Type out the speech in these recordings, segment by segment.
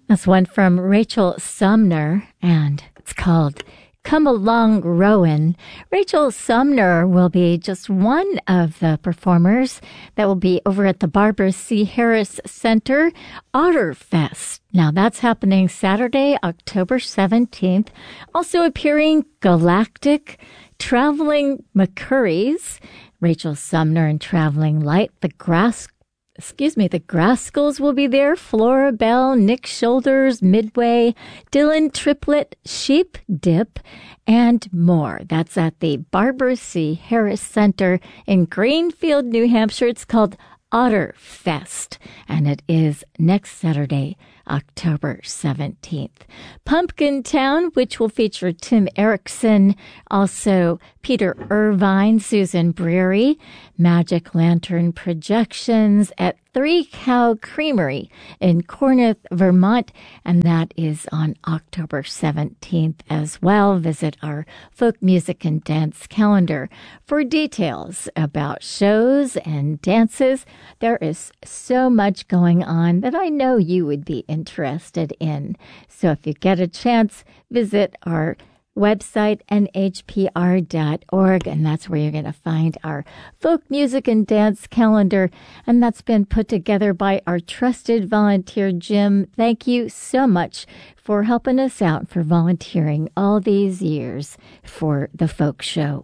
That's one from Rachel Sumner, and it's called Come Along Rowan. Rachel Sumner will be just one of the performers that will be over at the Barbara C. Harris Center Otterfest. Now that's happening Saturday, October 17th. Also appearing Galactic, Traveling McCurries, Rachel Sumner and Traveling Light, the Graskels will be there, Flora Bell, Nick Shoulders, Midway, Dylan Triplet, Sheep Dip, and more. That's at the Barbara C. Harris Center in Greenfield, New Hampshire. It's called Otterfest, and it is next Saturday, October 17th. Pumpkin Town, which will feature Tim Erickson, also Peter Irvine, Susan Breary, Magic Lantern Projections at Three Cow Creamery in Corneth, Vermont, and that is on October 17th as well. Visit our folk music and dance calendar for details about shows and dances. There is so much going on that I know you would be interested in. So if you get a chance, visit our website, nhpr.org, and that's where you're going to find our folk music and dance calendar, and that's been put together by our trusted volunteer, Jim. Thank you so much for helping us out, for volunteering all these years for the Folk Show.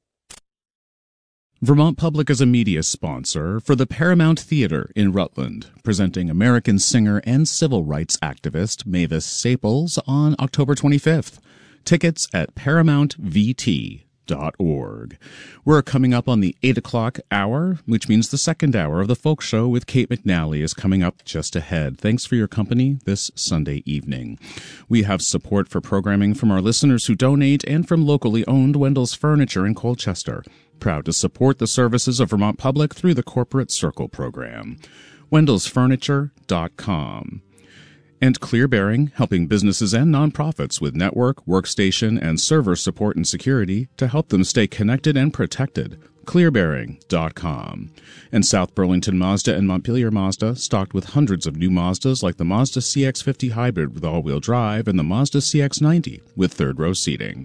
Vermont Public is a media sponsor for the Paramount Theater in Rutland, presenting American singer and civil rights activist Mavis Staples on October 25th. Tickets at ParamountVT.org. We're coming up on the 8 o'clock hour, which means the second hour of the Folk Show with Kate McNally is coming up just ahead. Thanks for your company this Sunday evening. We have support for programming from our listeners who donate and from locally owned Wendell's Furniture in Colchester. Proud to support the services of Vermont Public through the Corporate Circle program. Wendell'sFurniture.com. And ClearBearing, helping businesses and nonprofits with network, workstation, and server support and security to help them stay connected and protected. ClearBearing.com. And South Burlington Mazda and Montpelier Mazda, stocked with hundreds of new Mazdas like the Mazda CX-50 Hybrid with all-wheel drive and the Mazda CX-90 with third-row seating.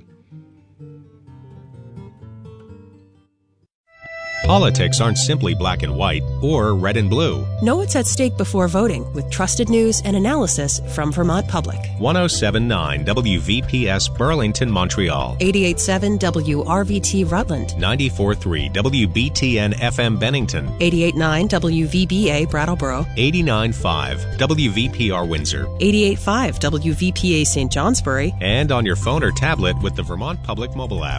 Politics aren't simply black and white or red and blue. Know what's at stake before voting with trusted news and analysis from Vermont Public. 107.9 WVPS Burlington, Montreal. 88.7 WRVT Rutland. 94.3 WBTN FM Bennington. 88.9 WVBA Brattleboro. 89.5 WVPR Windsor. 88.5 WVPA St. Johnsbury. And on your phone or tablet with the Vermont Public mobile app.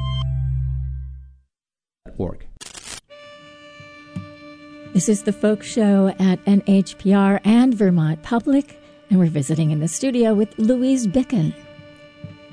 This is the Folk Show at NHPR and Vermont Public, and we're visiting in the studio with Louise Bicken.